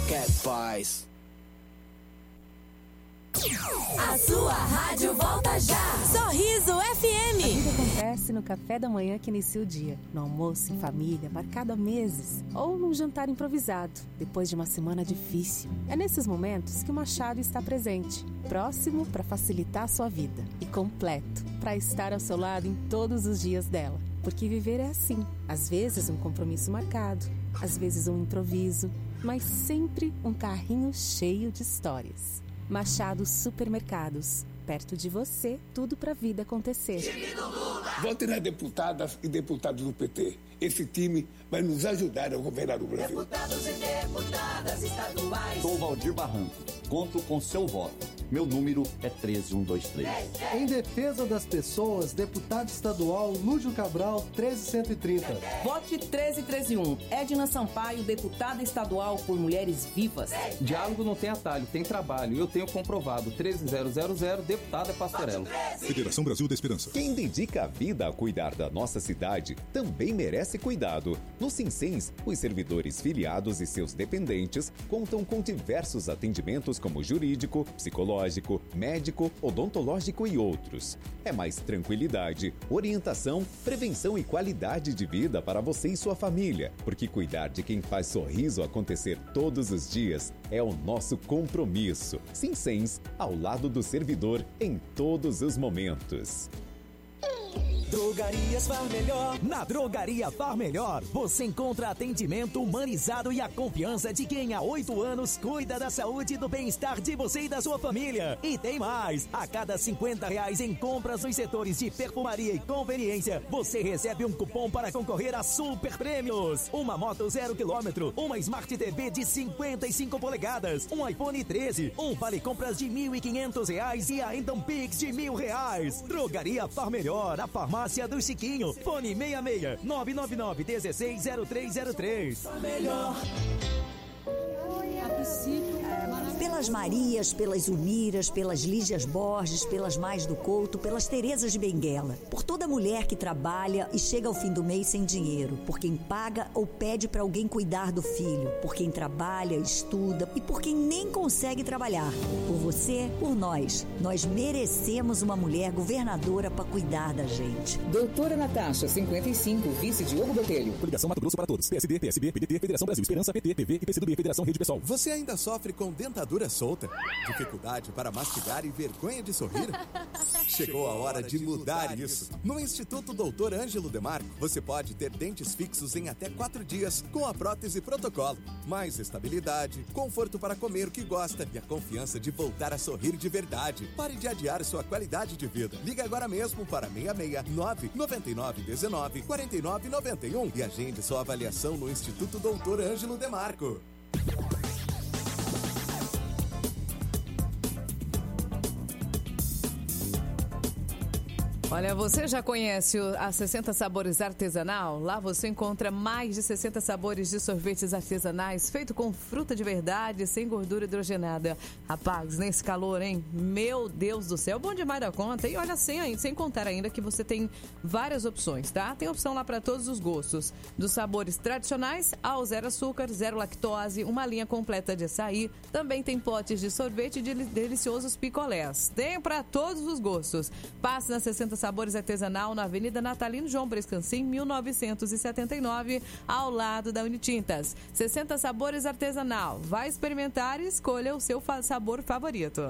quer paz. A sua rádio volta já. Sorriso FM. A vida acontece no café da manhã que inicia o dia, no almoço em família, marcado há meses, ou num jantar improvisado, depois de uma semana difícil. É nesses momentos que o Machado está presente, próximo para facilitar a sua vida e completo para estar ao seu lado em todos os dias dela. Porque viver é assim, às vezes um compromisso marcado, às vezes um improviso, mas sempre um carrinho cheio de histórias. Machado Supermercados. Perto de você, tudo pra vida acontecer. Vote nas deputadas e deputados do PT. Esse time vai nos ajudar a governar o Brasil. Deputados e deputadas estaduais. Sou Valdir Barranco. Conto com seu voto. Meu número é 13123. Em defesa das pessoas, deputado estadual Lúcio Cabral, 13130. Vote 13131. Edna Sampaio, deputada estadual por Mulheres Vivas. Diálogo não tem atalho, tem trabalho. Eu tenho comprovado. 13000, deputada Pastorello. Federação Brasil da Esperança. Quem dedica a vida a cuidar da nossa cidade também merece cuidado. No Sinsens, os servidores filiados e seus dependentes contam com diversos atendimentos como jurídico, psicológico, médico, odontológico e outros. É mais tranquilidade, orientação, prevenção e qualidade de vida para você e sua família, porque cuidar de quem faz sorriso acontecer todos os dias é o nosso compromisso. Sinsens, ao lado do servidor em todos os momentos. Drogarias Far Melhor. Na Drogaria Far Melhor, você encontra atendimento humanizado e a confiança de quem há 8 anos cuida da saúde e do bem-estar de você e da sua família. E tem mais! A cada R$50 em compras nos setores de perfumaria e conveniência, você recebe um cupom para concorrer a super prêmios. Uma moto 0 km, uma Smart TV de 55 polegadas, um iPhone 13, um vale compras de R$1.500 e ainda um Pix de R$1.000. Drogaria Far Melhor, a farmácia do Chiquinho. Fone 66 999 16 0303. Melhor. Pelas Marias, pelas Uniras, pelas Lígias Borges, pelas Mais do Couto, pelas Terezas de Benguela. Por toda mulher que trabalha e chega ao fim do mês sem dinheiro. Por quem paga ou pede para alguém cuidar do filho. Por quem trabalha, estuda e por quem nem consegue trabalhar. Por você, por nós. Nós merecemos uma mulher governadora para cuidar da gente. Doutora Natasha, 55, vice Diogo Botelho. Coligação Mato Grosso para Todos. PSD, PSB, PDT, Federação Brasil Esperança, PT, PV e PCdoB, Federação Rede Pessoal. Você ainda sofre com dentadura solta? Dificuldade para mastigar e vergonha de sorrir? Chegou a hora de mudar isso. No Instituto Dr. Ângelo Demarco, você pode ter dentes fixos em até 4 dias com a prótese protocolo. Mais estabilidade, conforto para comer o que gosta e a confiança de voltar a sorrir de verdade. Pare de adiar sua qualidade de vida. Liga agora mesmo para 669 9919 4991 e agende sua avaliação no Instituto Dr. Ângelo Demarco. Olha, você já conhece a 60 Sabores Artesanal? Lá você encontra mais de 60 sabores de sorvetes artesanais feito com fruta de verdade, sem gordura hidrogenada. Rapaz, nesse calor, hein? Meu Deus do céu, bom demais da conta. E olha, sem contar ainda que você tem várias opções, tá? Tem opção lá para todos os gostos. Dos sabores tradicionais ao zero açúcar, zero lactose, uma linha completa de açaí. Também tem potes de sorvete de deliciosos picolés. Tem para todos os gostos. Passe na 60 Sabores Artesanal na Avenida Natalino João Brescancin, 1979, ao lado da Unitintas. 60 Sabores Artesanal. Vai experimentar e escolha o seu sabor favorito.